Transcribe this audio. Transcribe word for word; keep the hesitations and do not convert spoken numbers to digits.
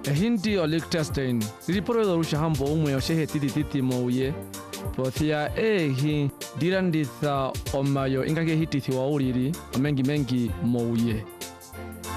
Hindi o Liechtenstein riporo do rusha hambo umwe o shehe titi titi mouye pothia e hi diranditha omayo ingake hititi wa uriri mengi mengi mouye